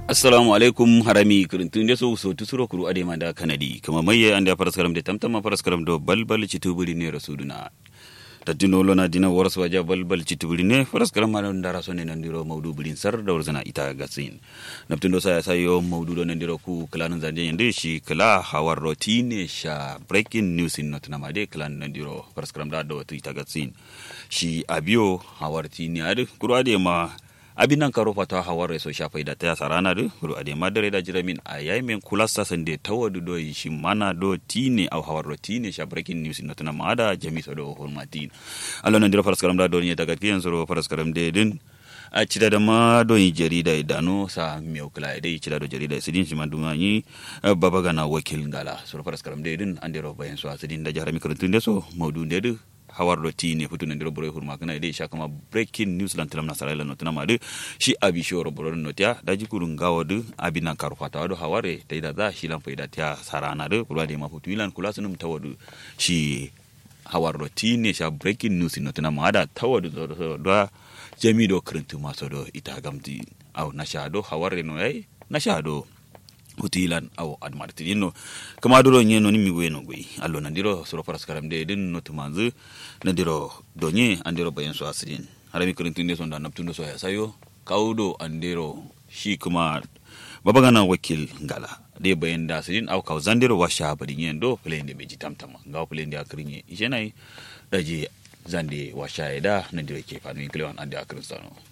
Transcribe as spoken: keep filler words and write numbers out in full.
Assalamu alaikum harami kurintun da so so tusuro kuru ade manda kanadi kama maye anda paraskaram de tamtama paraskaram do balbal chitubuli ne rasuduna tadino lona dina waras waja balbal chitubuli ne paraskaram ma ndara so ne nandiro mawdu bulin sar da warzana ita gasin naptundo saya sayo mawdu do nandiro ku klanan zanje yende shi kala hawar rotine sha breaking news in notna made klan nandiro paraskaram da do ita gasin shi abio hawar tini ade kuru ade ma abin nan karo fata hawar so shafai da ta sarana du ru ade madare da jiramin ayai men kulasta sande tawadu do shi mana do tine au hawar rotine sha breaking news no tana mada jami so do hormatin allo nan dira paraskaram da do ni daga kiyan so paraskaram de din a cida da ma do yi jarida idano sa miyo kala dai cida do jarida sidin shi manduma ni baba gana wakil ngala so paraskaram de din andero bayan so sidin da jarami kurutun de so maudu de du hawar roti ne fitu nan dira bore hurma kana dai sha kama breaking news lan talam nasarala no tana madu shi abi shoro bore no tia daji kurun gawadu abi nan karu fata wadu haware dai da za shi lan faida tia sarana de kula de ma fitu ilan kula sunum tawadu shi hawar roti ne sha breaking news no tana mada tawadu do do jami do krintu maso do ita gamti au na sha do haware no ai na sha do hutilan au admarti no kama duro nyeno ni miweno gui allo nandiro suro paraskaram de din no tumanzu nandiro donye andiro bayan so asidin harami kurintinde son da naptundo so ya sayo kaudo andiro shi kuma babagana wakil ngala de bayan da asidin au kau zandiro washa badin yendo plende beji tamtama ngaw plende akrinye ijenai daji zande washa eda nandiro ke fanu klewan ande akristano